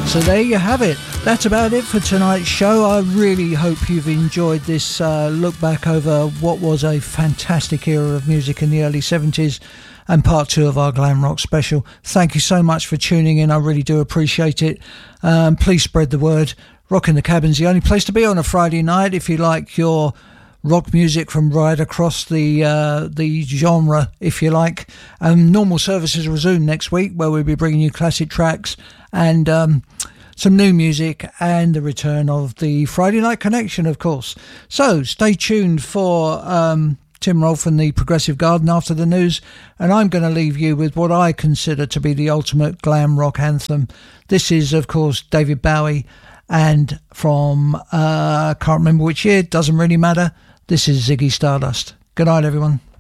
So there you have it. That's about it for tonight's show. I really hope you've enjoyed this look back over what was a fantastic era of music in the early 70s and part 2 of our glam rock special. Thank you so much for tuning in. I really do appreciate it. Please spread the word. Rock in the Cabin's the only place to be on a Friday night if you like your rock music from right across the genre, if you like. Normal services resume next week, where we'll be bringing you classic tracks and some new music and the return of the Friday Night Connection, of course. So stay tuned for Tim Rolfe and the Progressive Garden after the news, and I'm going to leave you with what I consider to be the ultimate glam rock anthem. This is, of course, David Bowie, and from can't remember which year, doesn't really matter. This is Ziggy Stardust. Good night, everyone.